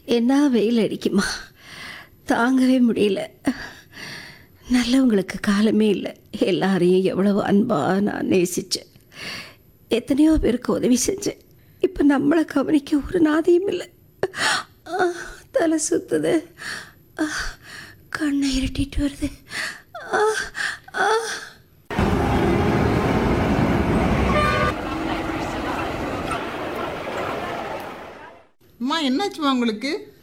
என்ன வெயில் அடிக்குமா, தாங்கவே முடியல. நல்லவங்களுக்கு காலமே இல்லை. எல்லாரையும் எவ்வளவு அன்பாக நான் நேசித்தேன். எத்தனையோ பேருக்கு உதவி செஞ்சேன். இப்போ நம்மளை கவனிக்க ஒரு நாதியும் இல்லை. தலை சுத்துது, கண்ணை இருட்டிட்டு வருது. அம்மா, என்னாச்சுமா உங்களுக்கு?